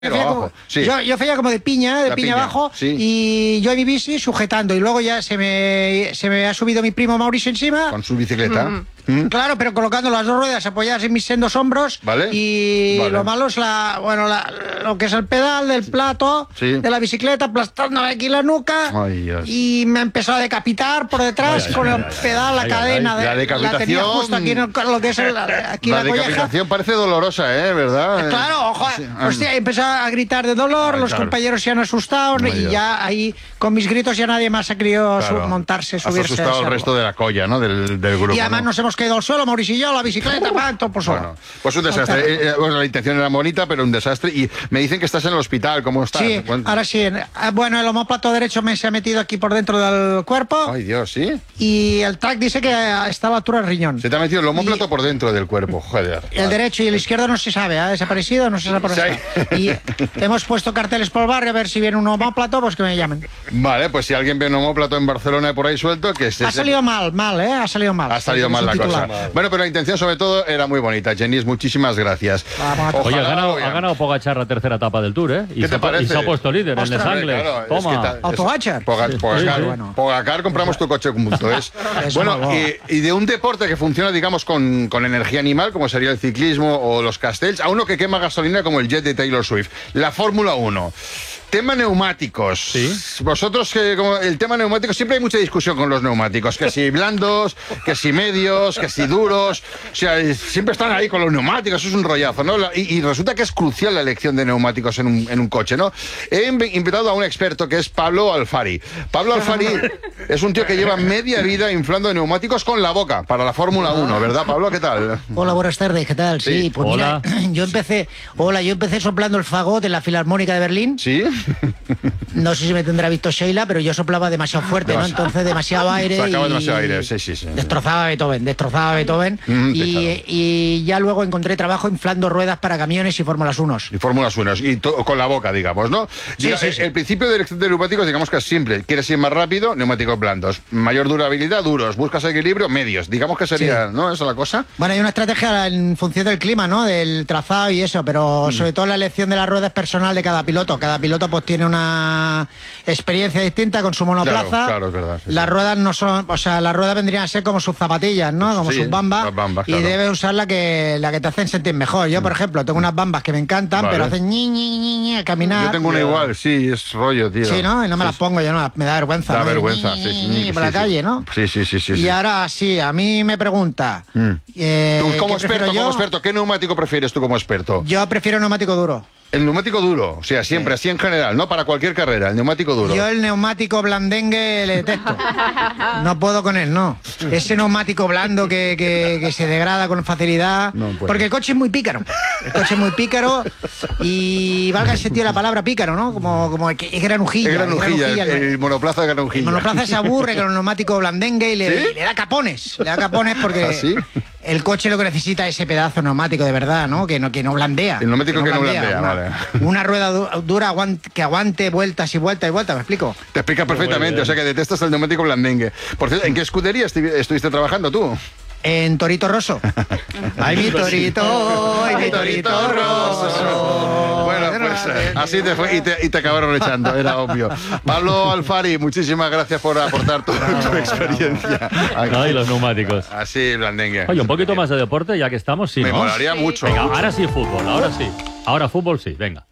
Yo falla como de piña, de piña abajo, sí. Y yo en mi bici sujetando, y luego ya se me ha subido mi primo Mauricio encima. Con su bicicleta. Claro, pero colocando las dos ruedas apoyadas en mis sendos hombros. ¿Vale? Y lo malo es lo que es el pedal del plato, de la bicicleta, aplastándome aquí la nuca. Ay, Dios. Y me ha empezado a decapitar por detrás con el pedal, la cadena. La decapitación. La tenía justo aquí en lo que es aquí la colleja. decapitación parece dolorosa, ¿verdad? Claro, ojo. Hostia, empezó a gritar de dolor, los compañeros se han asustado y ya ahí con mis gritos ya nadie más ha querido montarse, subirse. Has asustado al resto de la colla, ¿no? Del grupo. Y además nos hemos caído al suelo, Mauricio y yo, la bicicleta, todo por suelo. Bueno, pues un desastre. Bueno, la intención era bonita, pero un desastre. Y me dicen que estás en el hospital, ¿cómo estás? Sí, ahora sí. Bueno, el omóplato derecho se ha metido aquí por dentro del cuerpo. Ay, Dios, ¿sí? Y el TAC dice que está a la altura del riñón. Se te ha metido el omóplato por dentro del cuerpo, joder. El derecho y el izquierdo no se sabe, ¿ha desaparecido? No se sabe por dónde está. Y hemos puesto carteles por el barrio a ver si viene un omóplato, pues que me llamen. Vale, pues si alguien ve un omóplato en Barcelona por ahí suelto, que se... Ha salido mal, ¿eh? Ha salido mal. Ha salido mal la cosa. Bueno, pero la intención sobre todo era muy bonita. Jenis, muchísimas gracias. Oye, ha ganado Pogačar la tercera etapa del Tour, ¿eh? ¿Qué te parece? Y se ha puesto líder en Les Angles. Claro, Toma. ¿Pogačar? Pogacar, compramos tu coche.es. Bueno, y de un deporte que funciona, digamos, con energía animal, como sería el ciclismo o los castells, a uno que quema gasolina como el jet de Taylor Swift. La Fórmula 1. Tema neumáticos. ¿Sí? Vosotros, como el tema neumáticos, siempre hay mucha discusión con los neumáticos. Que si blandos, que si medios, que si duros. O sea, siempre están ahí con los neumáticos. Eso es un rollazo, ¿no? Y resulta que es crucial la elección de neumáticos en un coche, ¿no? He invitado a un experto que es Pablo Alfari. Pablo Alfari es un tío que lleva media vida inflando neumáticos con la boca para la Fórmula 1, ¿verdad, Pablo? ¿Qué tal? Hola, buenas tardes, ¿qué tal? Sí, pues hola. Mira, yo empecé soplando el fagot en la Filarmónica de Berlín. ¿Sí? No sé si me tendrá visto Sheila, pero yo soplaba demasiado fuerte, ¿no? Entonces demasiado aire. Sacaba demasiado aire, sí. Destrozaba Beethoven. Y ya luego encontré trabajo inflando ruedas para camiones y Fórmulas 1. Y Fórmulas 1, y con la boca, digamos, ¿no? Sí. El principio de elección de neumáticos, digamos que es simple. Quieres ir más rápido, neumáticos blandos. Mayor durabilidad, duros. Buscas equilibrio, medios. Digamos que sería, ¿no? Esa es la cosa. Bueno, hay una estrategia en función del clima, ¿no? Del trazado y eso, pero sobre todo la elección de las ruedas es personal de cada piloto. Cada piloto pues tiene una experiencia distinta con su monoplaza. Claro, es verdad. Las ruedas no son, o sea, las ruedas vendrían a ser como sus zapatillas, ¿no? Como sus bambas. Las bambas, y debes usar la que te hacen sentir mejor. Yo, por ejemplo, tengo unas bambas que me encantan, pero hacen ñi a caminar. Yo tengo una igual, sí, es rollo, tío. Sí, ¿no? Y no me las pongo yo, no, me da vergüenza. Da vergüenza, sí. Por la calle, ¿no? Sí. Y ahora sí, a mí me pregunta. Tú como experto, ¿qué neumático prefieres tú como experto? Yo prefiero neumático duro. El neumático duro, o sea, siempre, así en general, no para cualquier carrera, el neumático duro. Yo el neumático blandengue le detesto. No puedo con él, no. Ese neumático blando que se degrada con facilidad. No, porque el coche es muy pícaro. El coche es muy pícaro y valga el sentido de la palabra pícaro, ¿no? Como que es granujilla. Es granujilla, el monoplaza de granujilla. El monoplaza se aburre con el neumático blandengue y le da capones. Le da capones porque... ¿Ah, sí? El coche lo que necesita es ese pedazo neumático de verdad, ¿no? Que no blandea. El neumático que no blandea, vale. Una rueda dura que aguante vueltas y vueltas y vueltas, ¿me explico? Te explica perfectamente, o sea que detestas el neumático blandengue. Por cierto, ¿en qué escudería estuviste trabajando tú? En Torito Rosso. Ay, mi Torito Rosso. Bueno, pues así te fue y te acabaron echando, era obvio. Pablo Alfari, muchísimas gracias por aportar tu experiencia. Y los neumáticos. Así, blandengue. Oye, un poquito más de deporte, ya que estamos, sí, ¿no? Me molaría mucho. Venga, ahora sí fútbol, ahora sí. Ahora fútbol sí, venga.